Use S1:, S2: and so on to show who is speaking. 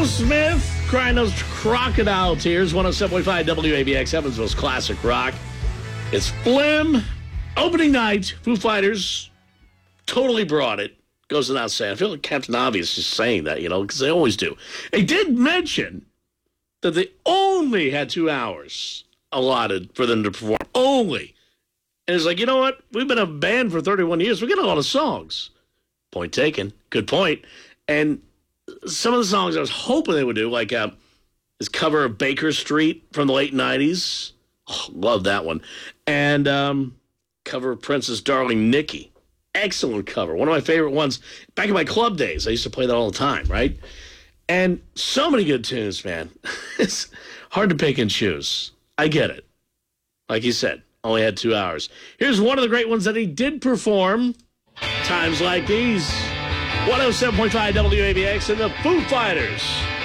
S1: Aerosmith, crying those crocodile tears. 107.5 WABX, Evansville's classic rock. It's Flim. Opening night, Foo Fighters totally brought it. Goes without saying. I feel like Captain Obvious just saying that, because they always do. They did mention that they only had 2 hours allotted for them to perform. Only. And it's like, you know what? We've been a band for 31 years. We got a lot of songs. Point taken. Good point. And some of the songs I was hoping they would do, like this cover of Baker Street from the late 90s. Oh, love that one. And cover of Prince's Darling Nikki. Excellent cover. One of my favorite ones. Back in my club days, I used to play that all the time, right? And so many good tunes, man. It's hard to pick and choose. I get it. Like you said, only had 2 hours. Here's one of the great ones that he did perform. Times like these. 107.5 WABX and the Foo Fighters.